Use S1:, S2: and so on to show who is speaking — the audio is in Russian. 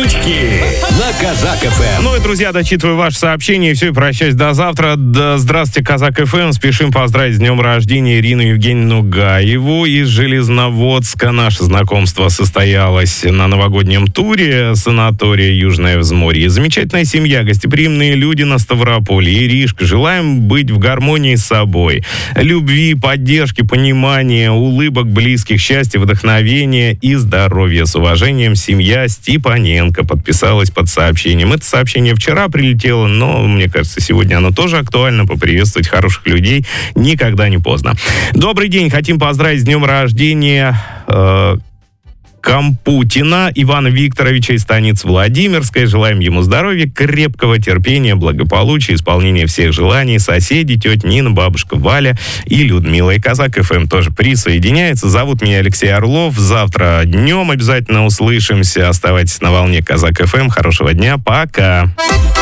S1: шутки на Казак ФМ.
S2: Ну и, друзья, дочитываю ваше сообщение и все, и прощаюсь до завтра. Здравствуйте, Казак ФМ. Спешим поздравить с днем рождения Ирину Евгеньевну Гаеву из Железноводска. Наше знакомство состоялось на новогоднем туре санатория «Южное взморье». Замечательная семья, гостеприимные люди на Ставрополе. Иришка, желаем быть в гармонии с собой. Любви, поддержки, понимания, улыбок близких, счастья, вдохновения и здоровья. С уважением, семья Степаненко подписалась под сообщением. Это сообщение вчера прилетело, но, мне кажется, сегодня оно тоже актуально. Поприветствовать хороших людей никогда не поздно. Добрый день. Хотим поздравить с днем рождения Компутина Ивана Викторовича из станицы Владимирской. Желаем ему здоровья, крепкого терпения, благополучия, исполнения всех желаний. Соседи, тетя Нина, бабушка Валя и Людмила. И Казак ФМ тоже присоединяется. Зовут меня Алексей Орлов. Завтра днем обязательно услышимся. Оставайтесь на волне Казак ФМ. Хорошего дня. Пока.